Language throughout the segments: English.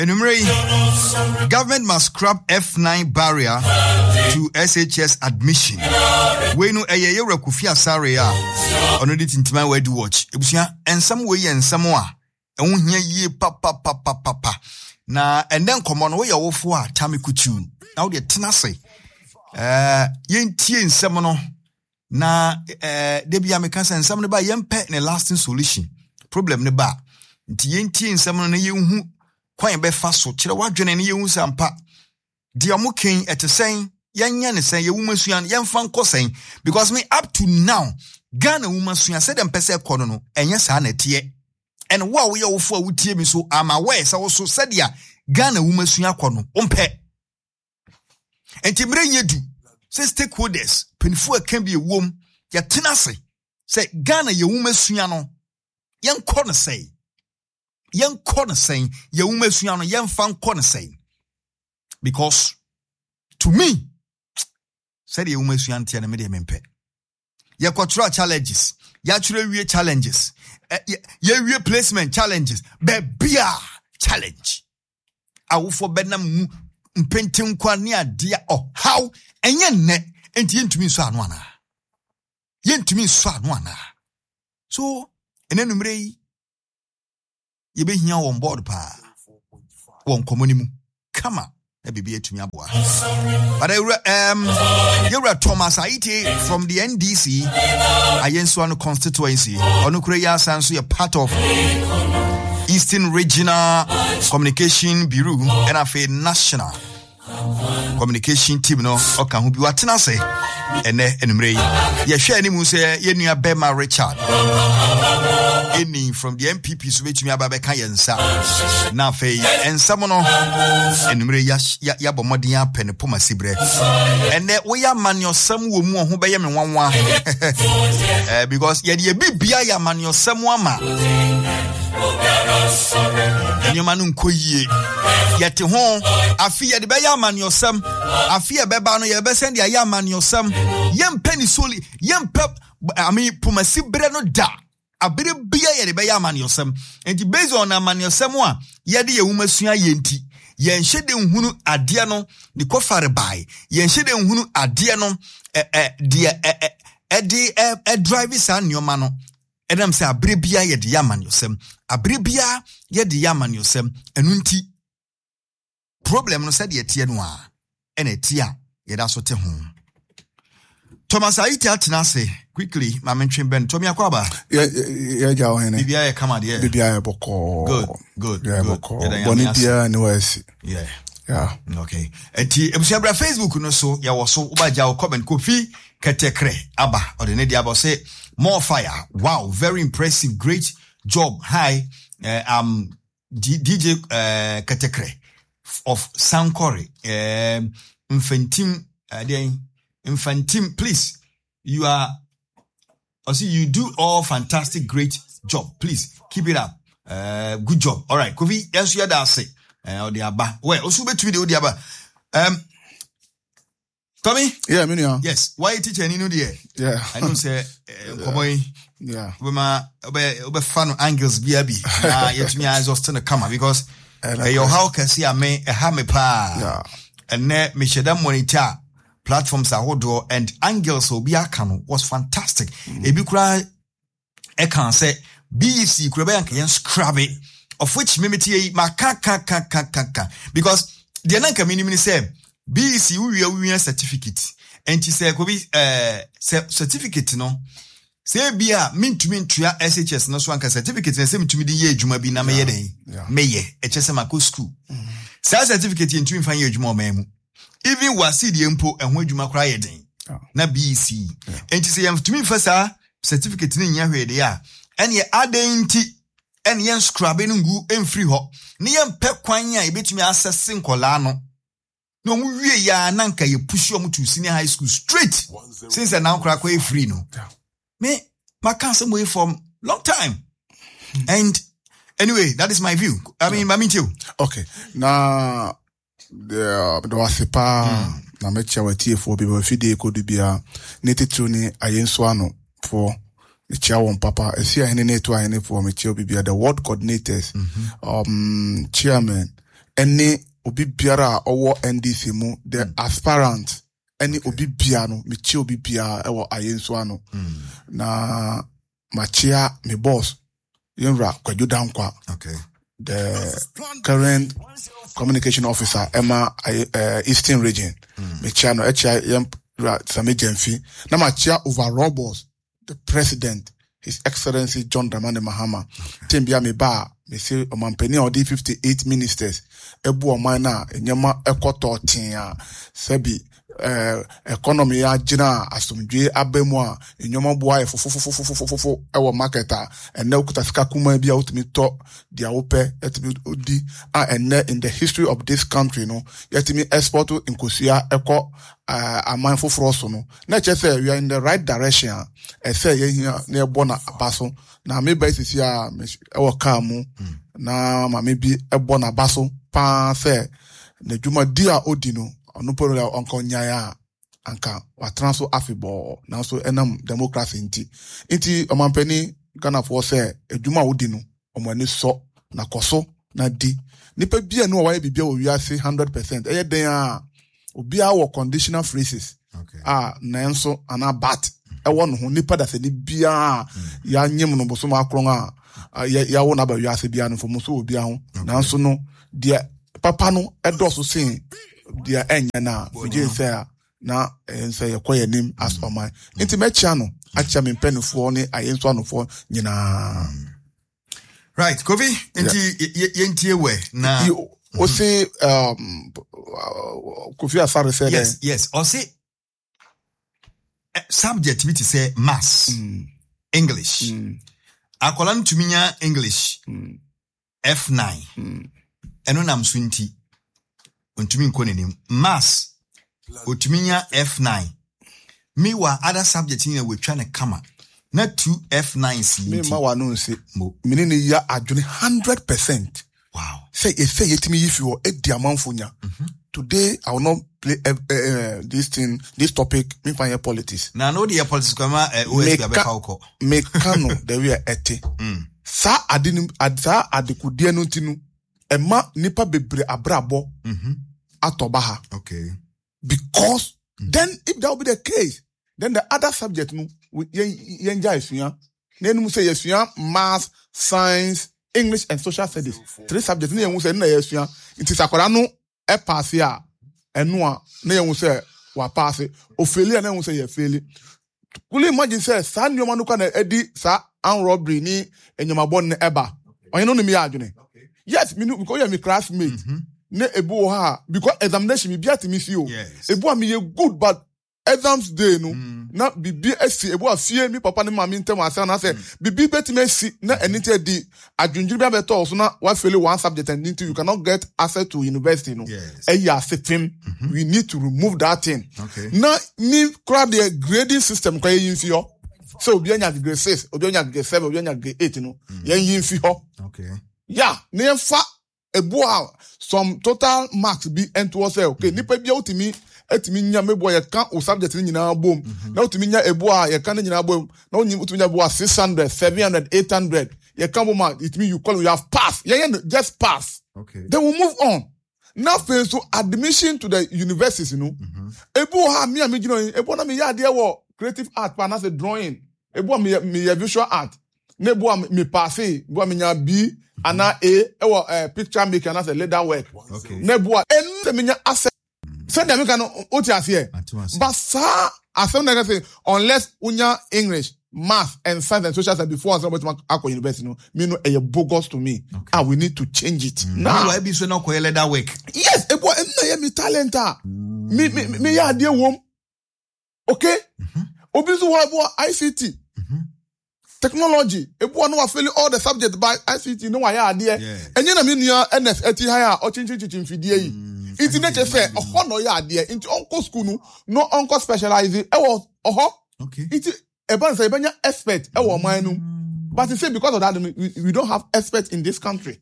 Enumerate, government must scrap F9 barrier to SHS admission. We know a year Kofi Asare on it intima where do watch. And some way and somewhere. And when ye papa. Na and then come on, we are for Tammy Kuchu. Now the tenase. Yen tea in semono. Na debi Americans and some by yen pet in a lasting solution. Problem ne ba. Yen tea in semono na you Quite be fast so chira wadwene ne yehu sampa dia mo ken ete sen yanya ne sen ye woman suan yen fan kosen because me up to now Ghana woman suan said dem pese kono no enye sa na tie and wa wo ye wo fo a wutie mi so am aware sa wo so said ya Ghana woman suan kono ompe enti mre nyedu say stakeholders penfo aka bi ewom ya tenase say Ghana ye woman suan no yen kono say yen corner saying, ye umesuyano yen fan corner saying. Because to me, said ye umesuyano tiana media mempe. Ye quattro challenges, ye actually challenges, ye replacement challenges, bebia challenge. I will for benam painting quania dear or how and yen net and yen to me swanwana. Yen to me swanwana. So, and then you be here on board pa won communimu kama na bibie tumi aboa but you're Thomas Aite from the NDC Ayenswano constituency Onukreya Sansu a part of Eastern Regional Communication Bureau and a national communication team no oka hu bi watena se ene enumre ye hwe animu se ye nua Bema Richard any from the MPP so betumi aba be kan yensa na fe ensamo no enumre ya bomodin apene poma sibre ene wo ya maniosam wo mu ho be ye me nwanwa because ye de bibia ya maniosam ama Nyomanu nkoyie yete ho afi ye de be ya maniosam afi ye beba no ye be send ya maniosam yempe ni soli yempe ami pomasi bre no da abere bia ye de be ya maniosam enti based on maniosam a ye de ye wumasua ye enti ye nhye de nhunu ade no ni kofare bai ye nhye de nhunu ade no de drive sa nyoma no Edam say abrebia ye de yaman yosem abrebia ye de yaman yosem enunti problem no said ye tie no a ene tia ye da so te ho Thomas Aite atena say quickly ma mentwen ben Tommy akwaba ye ja o hene bibia ye come there bibia ye boko good yeah boko bonibia no wasi yeah okay enti ebusiabra Facebook no so ya wo so ubaja o comment Kofi Ketekre aba or the nedia abo say more fire. Wow, very impressive. Great job. Hi, DJ Ketekre of Sankore. Infantim, please. You are, you do all fantastic, great job. Please keep it up. Good job. All right. Kofi, yes, you are say. The aba. Well, also bet to the aba. Tommy? Yeah, Minia. Yes. Why teacher any no there? Yeah. I don't say boy. Yeah. We ma obe fan angles biabi. Yet me eyes just to come because your how can see a me a hame pa. Yeah. And ne me sheda monitor platforms are hodo and angles will be akano was fantastic. Ebi kura e kan say BEC kura be anka yen scrap it of which mimiti ma ka because the anka minimum say BEC we certificate and she say could be certificate no say bia mintumi ntua SHS no so anka certificate na say mintumi di ye adwuma bi na meye den meye echese mako school say certificate ntumi fan ye adwuma o mamu even wasi die mpo ehho adwuma kra ye den na BEC and she say mintumi fa sa certificate ni nya hwede ya ene ye adenti ene ye scrub ngu emfiri ho ne ye mpe kwan a ebetumi access nkola no no we ya nanka ye push you to senior high school straight since now crack way free no me my cancer way from long time and anyway that is my view I mean too okay now the wasipa na mecha watie for be fide ko dubia netitu ni Ayenswano for the chairman papa esia hene neto ahene for mecha bibia the ward coordinators chairman any obi biara owo NDC mu the aspirant any obi bia no me chi obi bia ewo ayenso ano na machia me boss yenra Kwadwo Dankwa the current communication officer Emma Eastern region me chia no yem Sami Jemfi na machia overall boss the president His Excellency John Dramani Mahama. Timbia me ba, me say omampeni odi 58 ministers. Ebu omana enyama ekoto tinya. Sebi economy ya jina asumdwe abemwa enyama bua fufu ewo marketa enne okuta sika kuma bia utimi to dia ope etimi odi enne in the history of this country no yetimi export to nkosua eko aman foforo so no na che say we are in the right direction say ye hia na ebo na abaso na me ba sisi a ewo ka mu na ma me bi ebo na abaso pa say na dwuma di a odi no no polo onko nyaya anka watranso afibo na so enam democracy inti omampani Ghana for say edwuma wodi no omani so na koso na di nipa bia no wa bibia wo wiase 100% eye den a obi a wo conditional phrases na enso ana bat ewo no ho nipa da se ni bia ya nyem no boso ma akron a ya wo na ba wiase bia no fo so obi a ho na enso no dia papa no edoso sin dia enya na fije say na say yekoye nim as for my inti mecha no acha me mpenufo ne ayenso anofo nyina right Kofi inti yentie we na o say Kofi Asare said yes o say subject we say maths English akola ntuminya English F9 eno nam so nti ontumi nkonenim maths otuminya F9 miwa other subject ni we twa ne kama na 2 F9 C me ma wa no nse mini ni ya adwene 100%. Wow. Say yetimi if you e diamanfonya today I will not play this topic me find politics na no the politics kama OSP abefa uko me kano the way ete sa adekudie no ntinu ema nipa bebre abrabo atoba ha because then if that will be the case then the other subject no yenja esua na enu say yesua math science English and social studies 3 subjects na yenwu say na yesua nti sakwara no e pass a enu a na yenwu say wa pass o fail na yenwu say ye fail kuli imagine say sa nyoma no kwa na edi sa an robbery ni enyomabon ne eba onye no me adwene yes me because you are my classmate ne ebu ha because examination me biati me feel ebu am ye good but exams day no na bibi esi ebu afie mi papa ne mama ntem ase na say bibi beti me si na enite di adwunjiri bia beto so na wa fail one subject and into you cannot get access to university no eya sefim we need to remove that thing na me crowd the grading system kwa yin fi ho so obi anya grade 6 obi anya grade 7 obi anya grade 8 no yin fi ho yeah ne fa ebu some total marks be into us okay nipa bia utimi etimi nya mebo ye kan o subject ni nyina bom na utimi nya ebu ye kan ni nyina bom na utimi nya bo 600 700 800 ye kan bom it mean you call you have passed just pass then we move on now so admission to the universities ebu me amigino ebu na me ya de wo creative art pa na say drawing ebu me visual art na ebu me pass ebu me nya B ana A picture making as a leather work nebua menya asset send them can oti here but sir asem na say unless unya English math and science and social studies before somebody to university no me no a bogus to me we need to change it now why be so no ko leather work yes ebo na me talent me ya de wom okay obi so wa ICT technology ebu no afeli all the subject by ICT no wa ya de enye na me nua NS eti ha o chinchin fidie yi it nature say oho no ya de into onko school no onko specialize e was it eban say banya expert e wo man no but you say because of that we don't have experts in this country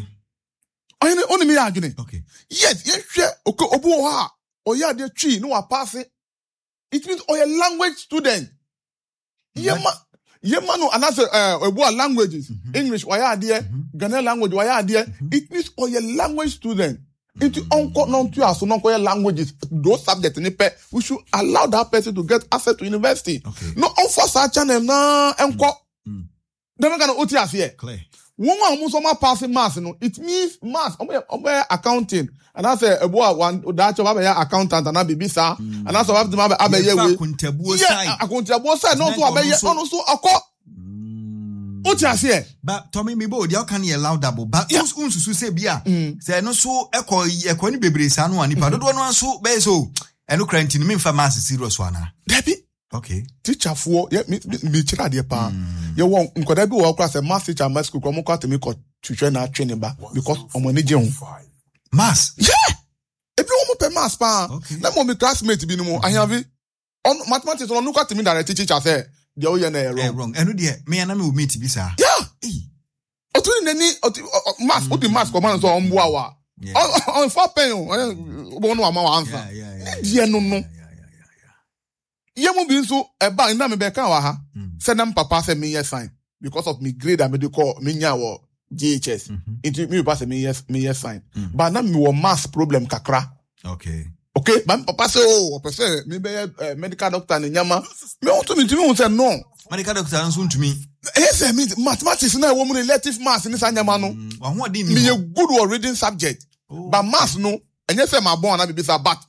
only me adwene yes hwe obu ha o ya de twi no wa pass it means o language student Yemano and that's languages English why are there Ghanaian language, why are there? It means all your language student. Into uncle non to us, non languages, those subjects in the we should allow that person to get access to university. Okay. No offer such channel na uncle. They're not gonna OTS here. Clear. Woman almost passing maths, you know. It means maths. Accounting. And I say, one that you have accountant and I be sir. And that's what I have to yeah, accountable side. No, so also a OTS here. But Tommy Mibo, you can allow double. But those who say, Bia, say no so echo ni bebre sanu and if I don't want so beso. And look, renting me for mass serious one. Debbie. Okay. Teacher for me chira de pa. You want nkoda bi wo class math teacher math school come kwat me ko twetwe na training ba because omani je ho. Maths. Yeah. Ebi wo mo pe maths pa. Na mo me classmate bi no mo ahiavi on mathematics on no kwat me direct teacher say dey o ye na wrong. Enu de me na me o meet bi sa. Yeah. Otu ni nani maths o di maths command so on boa wa. On for pen o bo no ama wa answer. Yeah. No. Yemu bi nso eba ina me be kan wa ha say nam papa say me yes fine because of me grade and me dey call me nya wo GHS into me pass me yes fine but na me wo maths problem kakra okay but papa say person me be medical doctor ni nyama me want to me say no medical doctor nso ntumi yes me mathematics na wo mu relative maths ni sa nyama no wa ho adi ni me good or reading subject but maths no enye say ma born na be say but